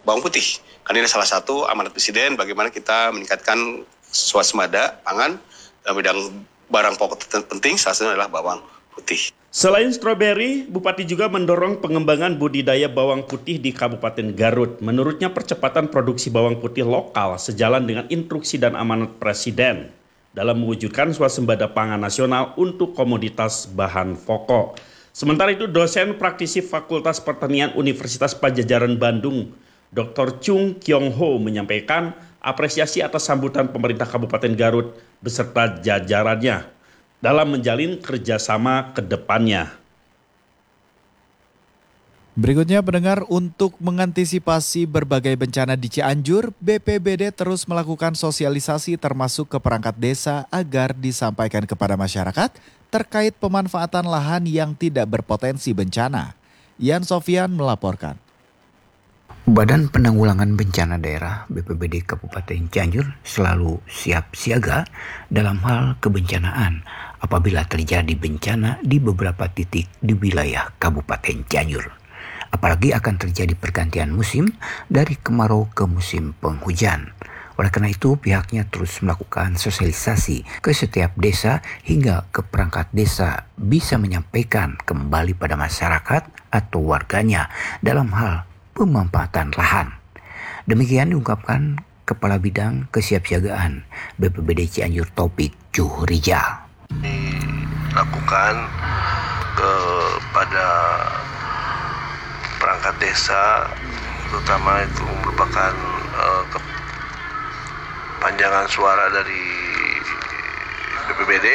bawang putih. Karena ini salah satu amanat Presiden bagaimana kita meningkatkan swasembada pangan dalam bidang barang pokok penting, salah satunya adalah bawang putih. Selain stroberi, Bupati juga mendorong pengembangan budidaya bawang putih di Kabupaten Garut. Menurutnya percepatan produksi bawang putih lokal sejalan dengan instruksi dan amanat Presiden dalam mewujudkan swasembada pangan nasional untuk komoditas bahan pokok. Sementara itu, dosen praktisi Fakultas Pertanian Universitas Padjadjaran Bandung, Dr. Chung Kyung Ho menyampaikan apresiasi atas sambutan pemerintah Kabupaten Garut beserta jajarannya dalam menjalin kerjasama ke depannya. Berikutnya pendengar, untuk mengantisipasi berbagai bencana di Cianjur, BPBD terus melakukan sosialisasi termasuk ke perangkat desa agar disampaikan kepada masyarakat terkait pemanfaatan lahan yang tidak berpotensi bencana. Yan Sofian melaporkan. Badan Penanggulangan Bencana Daerah BPBD Kabupaten Cianjur selalu siap siaga dalam hal kebencanaan apabila terjadi bencana di beberapa titik di wilayah Kabupaten Cianjur. Apalagi akan terjadi pergantian musim dari kemarau ke musim penghujan. Oleh karena itu, pihaknya terus melakukan sosialisasi ke setiap desa hingga ke perangkat desa bisa menyampaikan kembali pada masyarakat atau warganya dalam hal pemanfaatan lahan. Demikian diungkapkan Kepala Bidang Kesiapsiagaan BPBD Cianjur Taufik Juhrijal. Dilakukan kepada perangkat desa, terutama itu merupakan panjangan suara dari BPBD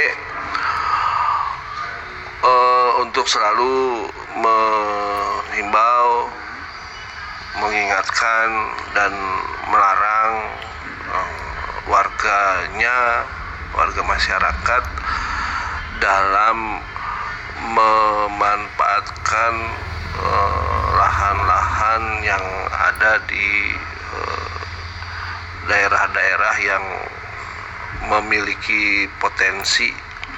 untuk selalu menghimbau, mengingatkan dan melarang warga masyarakat dalam memanfaatkan lahan-lahan yang ada di daerah-daerah yang memiliki potensi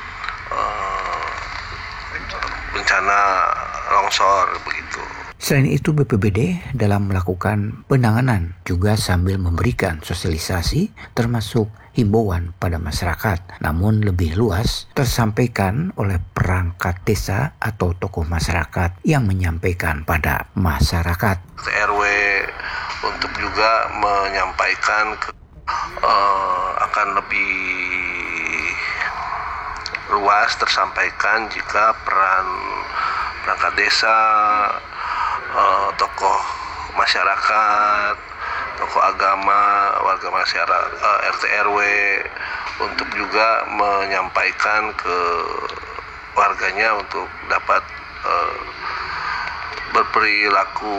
bencana longsor begitu. Selain itu, BPBD dalam melakukan penanganan juga sambil memberikan sosialisasi termasuk himbauan pada masyarakat, namun lebih luas tersampaikan oleh perangkat desa atau tokoh masyarakat yang menyampaikan pada masyarakat. RW untuk juga menyampaikan akan lebih luas tersampaikan jika peran perangkat desa, tokoh masyarakat, tokoh agama, warga masyarakat, RT RW untuk juga menyampaikan ke warganya untuk dapat berperilaku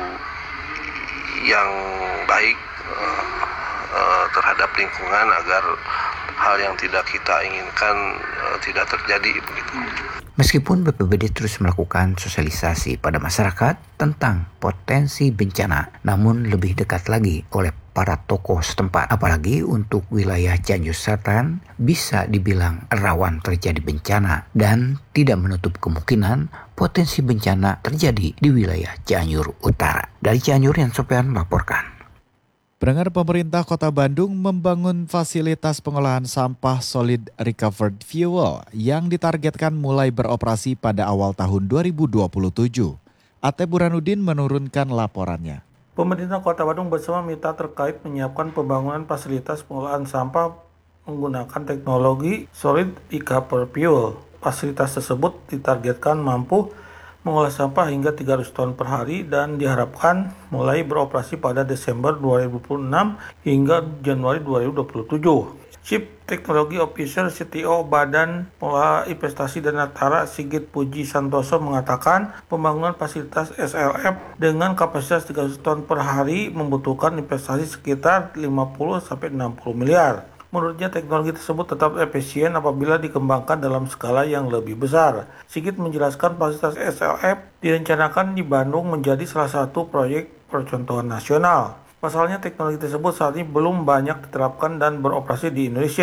yang baik terhadap lingkungan agar hal yang tidak kita inginkan tidak terjadi begitu. Meskipun BPBD terus melakukan sosialisasi pada masyarakat tentang potensi bencana, namun lebih dekat lagi oleh para tokoh setempat. Apalagi untuk wilayah Cianjur Selatan bisa dibilang rawan terjadi bencana dan tidak menutup kemungkinan potensi bencana terjadi di wilayah Cianjur Utara. Dari Cianjur, Yan Sofian melaporkan. Pendengar, pemerintah Kota Bandung membangun fasilitas pengolahan sampah solid recovered fuel yang ditargetkan mulai beroperasi pada awal tahun 2027. Ate Burhanuddin menurunkan laporannya. Pemerintah Kota Bandung bersama mitra terkait menyiapkan pembangunan fasilitas pengolahan sampah menggunakan teknologi solid recovered fuel. Fasilitas tersebut ditargetkan mampu mengolah sampah hingga 300 ton per hari dan diharapkan mulai beroperasi pada Desember 2026 hingga Januari 2027. Chief Technology Officer CTO Badan Pengelola Investasi dan Natara Sigit Puji Santoso mengatakan pembangunan fasilitas SLF dengan kapasitas 300 ton per hari membutuhkan investasi sekitar 50-60 miliar. Menurutnya teknologi tersebut tetap efisien apabila dikembangkan dalam skala yang lebih besar. Sigit menjelaskan fasilitas SLF direncanakan di Bandung menjadi salah satu proyek percontohan nasional. Pasalnya teknologi tersebut saat ini belum banyak diterapkan dan beroperasi di Indonesia.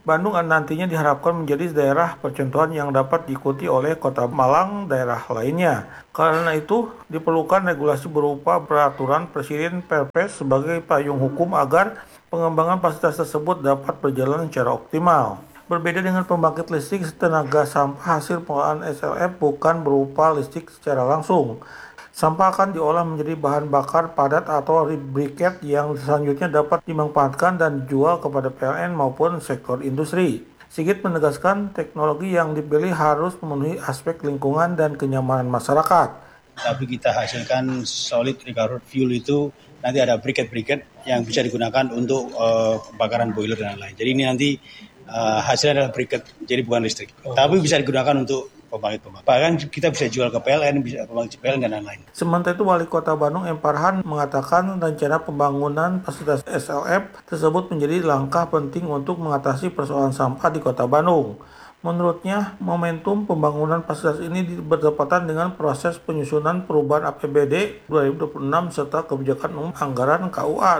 Bandung nantinya diharapkan menjadi daerah percontohan yang dapat diikuti oleh Kota Malang daerah lainnya. Karena itu diperlukan regulasi berupa peraturan Presiden Perpres sebagai payung hukum agar pengembangan fasilitas tersebut dapat berjalan secara optimal. Berbeda dengan pembangkit listrik, tenaga sampah hasil pengolahan SLF bukan berupa listrik secara langsung. Sampah akan diolah menjadi bahan bakar padat atau briket yang selanjutnya dapat dimanfaatkan dan dijual kepada PLN maupun sektor industri. Sigit menegaskan teknologi yang dipilih harus memenuhi aspek lingkungan dan kenyamanan masyarakat. Tapi kita hasilkan solid recovered fuel itu nanti ada briket-briket yang bisa digunakan untuk pembakaran boiler dan lain-lain. Jadi ini nanti hasilnya adalah briket, jadi bukan listrik. Tapi bisa digunakan untuk pembangkit. Bahkan kita bisa jual ke PLN, bisa pembangkit PLN dan lain-lain. Sementara itu Wali Kota Bandung M. Farhan mengatakan rencana pembangunan fasilitas SLF tersebut menjadi langkah penting untuk mengatasi persoalan sampah di Kota Bandung. Menurutnya, momentum pembangunan fasilitas ini bertepatan dengan proses penyusunan perubahan APBD 2026 serta kebijakan umum anggaran KUA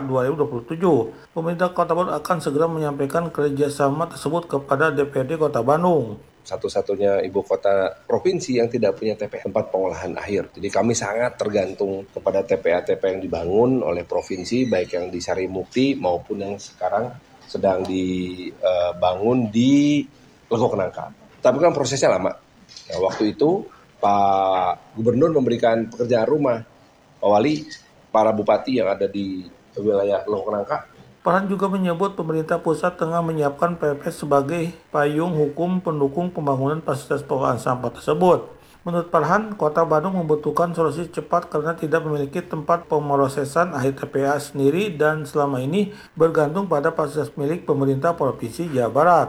2027. Pemerintah Kota Bandung akan segera menyampaikan kerjasama tersebut kepada DPRD Kota Bandung. Satu-satunya ibu kota provinsi yang tidak punya TPA, tempat pengolahan akhir. Jadi kami sangat tergantung kepada TPA-TPA yang dibangun oleh provinsi, baik yang di Sarimukti maupun yang sekarang sedang dibangun di Legok Nangka. Tapi kan prosesnya lama. Nah, waktu itu Pak Gubernur memberikan pekerjaan rumah, Pak Wali, para bupati yang ada di wilayah Legok Nangka. Farhan juga menyebut pemerintah pusat tengah menyiapkan Perpres sebagai payung hukum pendukung pembangunan fasilitas pengolahan sampah tersebut. Menurut Farhan, Kota Bandung membutuhkan solusi cepat karena tidak memiliki tempat pemrosesan akhir TPA sendiri dan selama ini bergantung pada fasilitas milik pemerintah Provinsi Jawa Barat.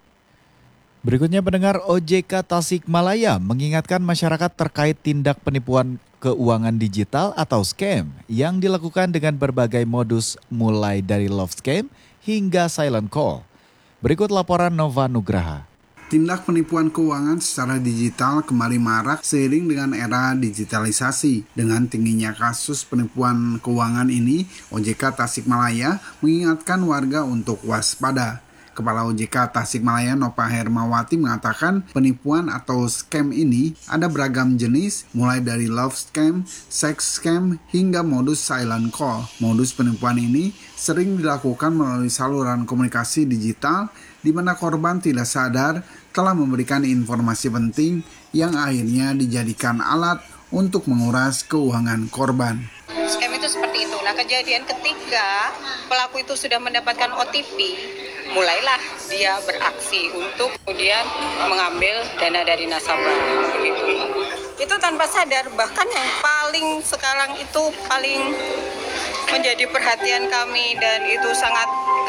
Berikutnya pendengar, OJK Tasikmalaya mengingatkan masyarakat terkait tindak penipuan keuangan digital atau scam yang dilakukan dengan berbagai modus mulai dari love scam hingga silent call. Berikut laporan Nova Nugraha. Tindak penipuan keuangan secara digital kembali marak seiring dengan era digitalisasi. Dengan tingginya kasus penipuan keuangan ini, OJK Tasikmalaya mengingatkan warga untuk waspada. Kepala OJK Tasikmalaya Nova Hermawati mengatakan penipuan atau scam ini ada beragam jenis, mulai dari love scam, sex scam, hingga modus silent call. Modus penipuan ini sering dilakukan melalui saluran komunikasi digital di mana korban tidak sadar telah memberikan informasi penting yang akhirnya dijadikan alat untuk menguras keuangan korban. Scam itu seperti itu. Nah, kejadian ketika pelaku itu sudah mendapatkan OTP, mulailah dia beraksi untuk kemudian mengambil dana dari nasabah. Begitu. Itu tanpa sadar, bahkan yang paling sekarang itu paling menjadi perhatian kami dan itu sangat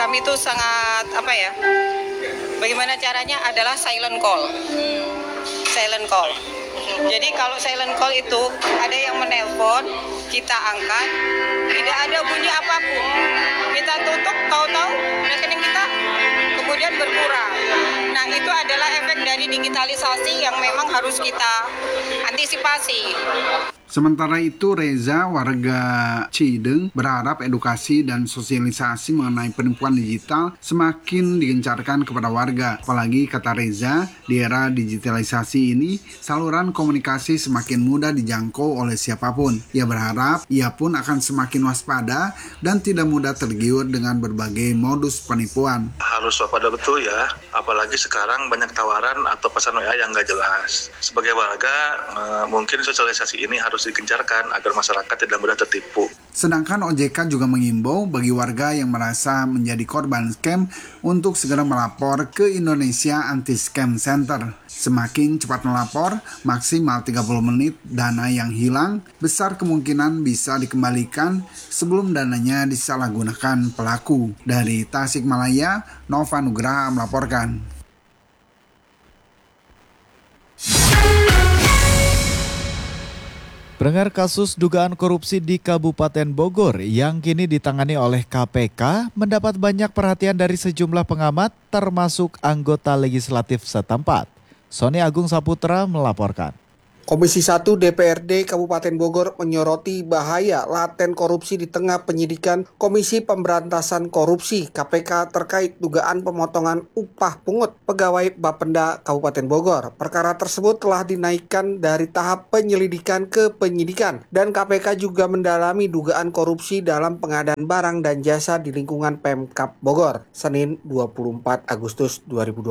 bagaimana caranya adalah silent call. Silent call. Jadi kalau silent call itu ada yang menelpon, kita angkat, tidak ada bunyi apapun. Kita tutup, tahu-tahu rekening kita kemudian berkurang. Nah, itu adalah efek dari digitalisasi yang memang harus kita antisipasi. Sementara itu, Reza, warga Cideng, berharap edukasi dan sosialisasi mengenai penipuan digital semakin digencarkan kepada warga. Apalagi, kata Reza, di era digitalisasi ini, saluran komunikasi semakin mudah dijangkau oleh siapapun. Ia berharap ia pun akan semakin waspada dan tidak mudah tergiur dengan berbagai modus penipuan. Harus waspada betul ya, apalagi sekarang banyak tawaran atau pesan WA yang nggak jelas. Sebagai warga, mungkin sosialisasi ini harus digencarkan agar masyarakat tidak mudah tertipu. Sedangkan OJK juga mengimbau bagi warga yang merasa menjadi korban scam untuk segera melapor ke Indonesia Anti-Scam Center. Semakin cepat melapor, maksimal 30 menit dana yang hilang, besar kemungkinan bisa dikembalikan sebelum dananya disalahgunakan pelaku. Dari Tasikmalaya, Nova Nugraha melaporkan. Pendengar, kasus dugaan korupsi di Kabupaten Bogor yang kini ditangani oleh KPK mendapat banyak perhatian dari sejumlah pengamat termasuk anggota legislatif setempat. Sony Agung Saputra melaporkan. Komisi 1 DPRD Kabupaten Bogor menyoroti bahaya laten korupsi di tengah penyidikan Komisi Pemberantasan Korupsi KPK terkait dugaan pemotongan upah pungut pegawai Bapenda Kabupaten Bogor. Perkara tersebut telah dinaikkan dari tahap penyelidikan ke penyidikan dan KPK juga mendalami dugaan korupsi dalam pengadaan barang dan jasa di lingkungan Pemkab Bogor, Senin 24 Agustus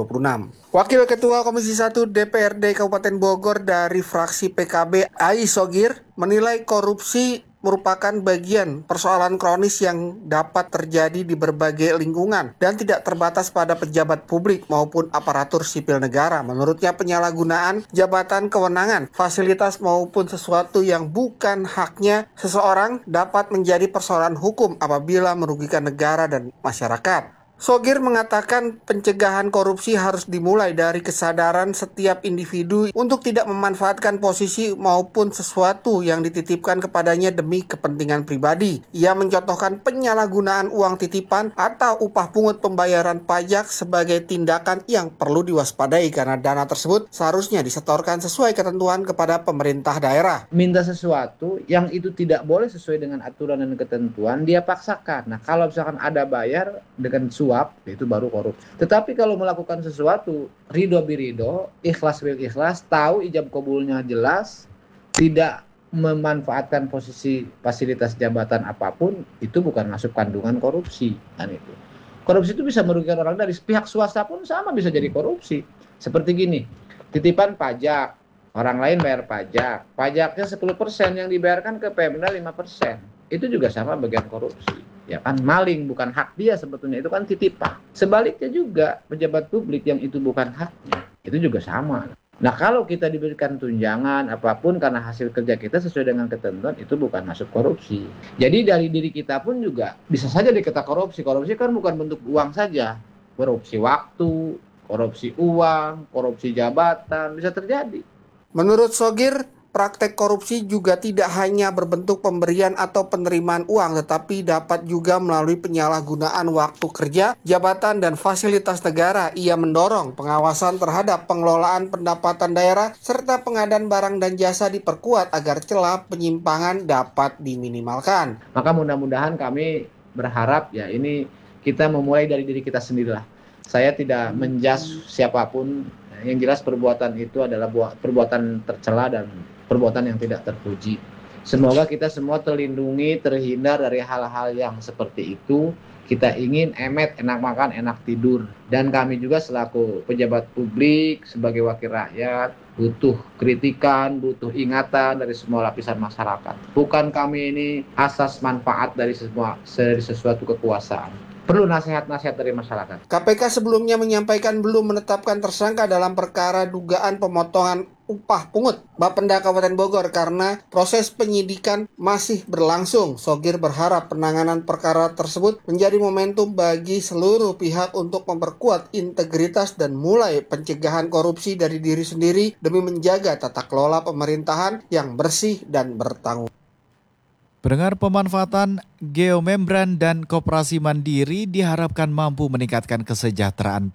2026. Wakil Ketua Komisi 1 DPRD Kabupaten Bogor dari fraksi PKB Ai Sogir menilai korupsi merupakan bagian persoalan kronis yang dapat terjadi di berbagai lingkungan dan tidak terbatas pada pejabat publik maupun aparatur sipil negara. Menurutnya penyalahgunaan jabatan kewenangan, fasilitas maupun sesuatu yang bukan haknya seseorang dapat menjadi persoalan hukum apabila merugikan negara dan masyarakat. Sogir mengatakan pencegahan korupsi harus dimulai dari kesadaran setiap individu untuk tidak memanfaatkan posisi maupun sesuatu yang dititipkan kepadanya demi kepentingan pribadi. Ia mencontohkan penyalahgunaan uang titipan atau upah pungut pembayaran pajak sebagai tindakan yang perlu diwaspadai karena dana tersebut seharusnya disetorkan sesuai ketentuan kepada pemerintah daerah. Minta sesuatu yang itu tidak boleh sesuai dengan aturan dan ketentuan, dia paksakan. Nah, kalau misalkan ada bayar dengan suap, itu baru korupsi. Tetapi kalau melakukan sesuatu ridho birido, ikhlas bil ikhlas, tahu ijab kabulnya jelas, tidak memanfaatkan posisi fasilitas jabatan apapun, itu bukan masuk kandungan korupsi. Kan itu. Korupsi itu bisa merugikan orang dari pihak swasta pun sama bisa jadi korupsi. Seperti gini, titipan pajak, orang lain bayar pajak, pajaknya 10% yang dibayarkan ke Pemda 5%. Itu juga sama bagian korupsi. Ya kan, maling bukan hak dia sebetulnya, itu kan titipan. Sebaliknya juga pejabat publik yang itu bukan haknya, itu juga sama. Nah, kalau kita diberikan tunjangan apapun karena hasil kerja kita sesuai dengan ketentuan, itu bukan masuk korupsi. Jadi dari diri kita pun juga bisa saja dikata korupsi. Korupsi kan bukan bentuk uang saja. Korupsi waktu, korupsi uang, korupsi jabatan bisa terjadi. Menurut Sogir, praktek korupsi juga tidak hanya berbentuk pemberian atau penerimaan uang, tetapi dapat juga melalui penyalahgunaan waktu kerja, jabatan, dan fasilitas negara. Ia mendorong pengawasan terhadap pengelolaan pendapatan daerah, serta pengadaan barang dan jasa diperkuat agar celah penyimpangan dapat diminimalkan. Maka mudah-mudahan kami berharap ya ini kita memulai dari diri kita sendirilah. Saya tidak menjudge siapapun, yang jelas perbuatan itu adalah perbuatan tercela dan perbuatan yang tidak terpuji. Semoga kita semua terlindungi, terhindar dari hal-hal yang seperti itu. Kita ingin emet, enak makan, enak tidur. Dan kami juga selaku pejabat publik, sebagai wakil rakyat, butuh kritikan, butuh ingatan dari semua lapisan masyarakat. Bukan kami ini asas manfaat dari sesuatu kekuasaan. Perlu nasihat-nasihat dari masyarakat. KPK sebelumnya menyampaikan belum menetapkan tersangka dalam perkara dugaan pemotongan upah pungut Bapenda Kabupaten Bogor karena proses penyidikan masih berlangsung. Sogir berharap penanganan perkara tersebut menjadi momentum bagi seluruh pihak untuk memperkuat integritas dan mulai pencegahan korupsi dari diri sendiri demi menjaga tata kelola pemerintahan yang bersih dan bertanggung. Pendengar, pemanfaatan geomembran dan koperasi mandiri diharapkan mampu meningkatkan kesejahteraan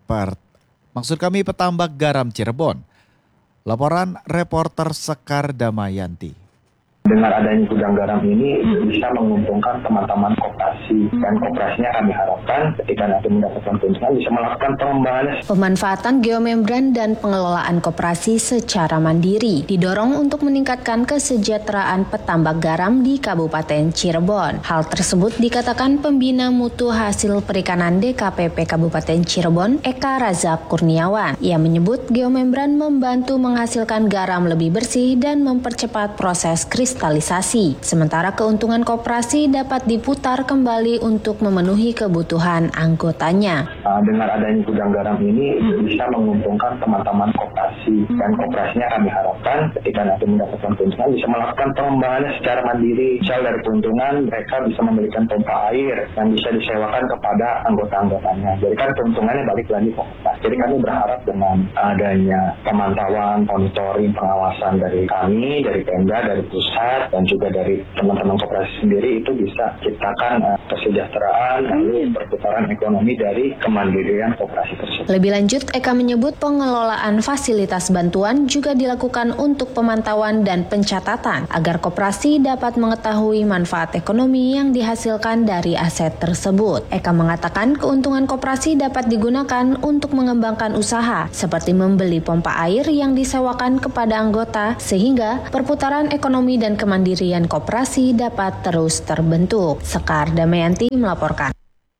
petambak garam Cirebon. Laporan reporter Sekar Damayanti. Dengan adanya gudang garam ini bisa menguntungkan teman-teman koperasi dan koperasinya kami harapkan ketika nanti mendapatkan keuntungan bisa melakukan pengembangan. Pemanfaatan geomembran dan pengelolaan koperasi secara mandiri didorong untuk meningkatkan kesejahteraan petambak garam di Kabupaten Cirebon. Hal tersebut dikatakan Pembina Mutu Hasil Perikanan DKPP Kabupaten Cirebon, Eka Razak Kurniawan. Ia menyebut geomembran membantu menghasilkan garam lebih bersih dan mempercepat proses kristalisasi. Sementara keuntungan koperasi dapat diputar kembali untuk memenuhi kebutuhan anggotanya. Dengan adanya gudang garam ini bisa menguntungkan teman-teman koperasi dan koperasinya kami harapkan ketika nanti mendapatkan keuntungan bisa melakukan pengembangan secara mandiri. Misal dari keuntungan mereka bisa memberikan pompa air yang bisa disewakan kepada anggota-anggotanya. Jadi kan keuntungannya balik lagi ke koperasi. Jadi kami berharap dengan adanya pemantauan, monitoring, pengawasan dari kami, dari Pemda, dari pusat, dan juga dari teman-teman koperasi sendiri itu bisa ciptakan kesejahteraan lalu perputaran ekonomi dari kemandirian koperasi tersebut. Lebih lanjut, Eka menyebut pengelolaan fasilitas bantuan juga dilakukan untuk pemantauan dan pencatatan agar koperasi dapat mengetahui manfaat ekonomi yang dihasilkan dari aset tersebut. Eka mengatakan keuntungan koperasi dapat digunakan untuk mengembangkan usaha seperti membeli pompa air yang disewakan kepada anggota sehingga perputaran ekonomi dan kemandirian koperasi dapat terus terbentuk. Sekar Damayanti melaporkan.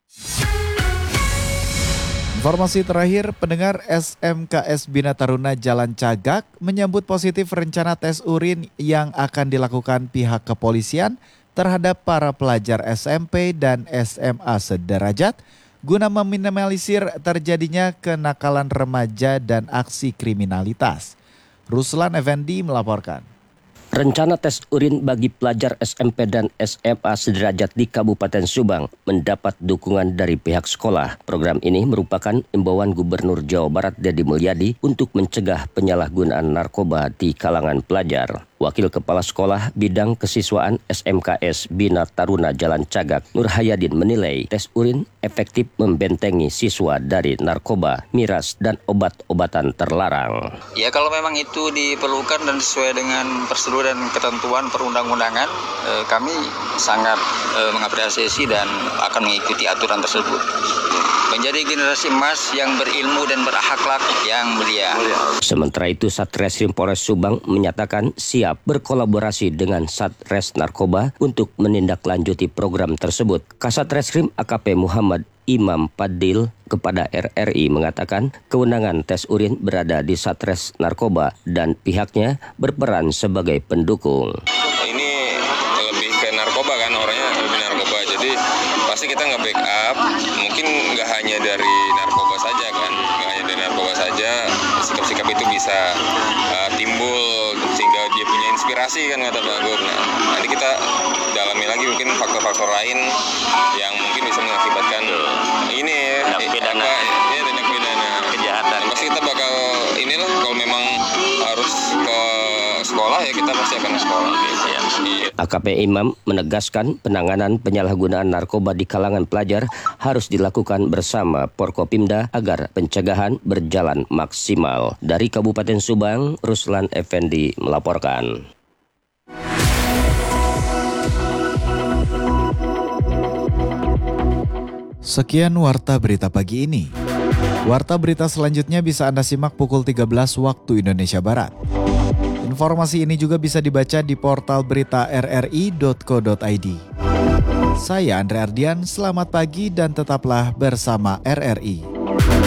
Informasi terakhir, pendengar, SMKS Bina Taruna Jalan Cagak menyambut positif rencana tes urin yang akan dilakukan pihak kepolisian terhadap para pelajar SMP dan SMA sederajat guna meminimalisir terjadinya kenakalan remaja dan aksi kriminalitas. Ruslan Effendi melaporkan. Rencana tes urin bagi pelajar SMP dan SMA sederajat di Kabupaten Subang mendapat dukungan dari pihak sekolah. Program ini merupakan imbauan Gubernur Jawa Barat Deddy Mulyadi untuk mencegah penyalahgunaan narkoba di kalangan pelajar. Wakil Kepala Sekolah Bidang Kesiswaan SMKS Bina Taruna Jalan Cagak, Nur Hayadin menilai tes urin efektif membentengi siswa dari narkoba, miras, dan obat-obatan terlarang. Ya, kalau memang itu diperlukan dan sesuai dengan prosedur dan ketentuan perundang-undangan, kami sangat mengapresiasi dan akan mengikuti aturan tersebut. Menjadi generasi emas yang berilmu dan berakhlak yang mulia. Sementara itu, Satreskrim Polres Subang menyatakan siap berkolaborasi dengan Satres Narkoba untuk menindaklanjuti program tersebut. Kasat Reskrim AKP Muhammad Imam Padil kepada RRI mengatakan kewenangan tes urin berada di Satres Narkoba dan pihaknya berperan sebagai pendukung. Ini lebih ke narkoba kan, orangnya lebih narkoba, jadi pasti kita nge-backup, mungkin nggak hanya dari narkoba saja kan, nggak hanya dari narkoba saja, sikap-sikap itu bisa timbul sehingga dia punya inspirasi kan, kata Pak Gub. Nah, nanti kita dalami lagi mungkin faktor-faktor lain yang mungkin bisa mengakibatkan ini tindak pidana kejahatan. Pasti kita bakal inilah, kalau memang harus ke sekolah ya kita pasti akan ke sekolah. AKP Imam menegaskan penanganan penyalahgunaan narkoba di kalangan pelajar harus dilakukan bersama Porkopimda agar pencegahan berjalan maksimal. Dari Kabupaten Subang, Ruslan Effendi melaporkan. Sekian Warta Berita pagi ini. Warta Berita selanjutnya bisa Anda simak pukul 13 waktu Indonesia Barat. Informasi ini juga bisa dibaca di portal berita rri.co.id. Saya Andre Ardian, selamat pagi dan tetaplah bersama RRI.